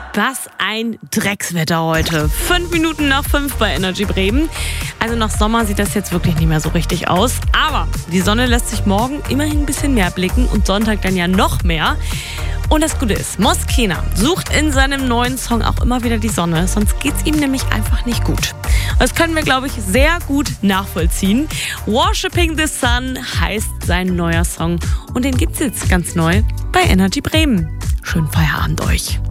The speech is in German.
Was ein Dreckswetter heute. 5 Minuten nach 5 bei Energy Bremen. Also nach Sommer sieht das jetzt wirklich nicht mehr so richtig aus. Aber die Sonne lässt sich morgen immerhin ein bisschen mehr blicken und Sonntag dann ja noch mehr. Und das Gute ist, Moskena sucht in seinem neuen Song auch immer wieder die Sonne. Sonst geht es ihm nämlich einfach nicht gut. Das können wir, glaube ich, sehr gut nachvollziehen. Worshipping the Sun heißt sein neuer Song. Und den gibt's jetzt ganz neu bei Energy Bremen. Schönen Feierabend euch.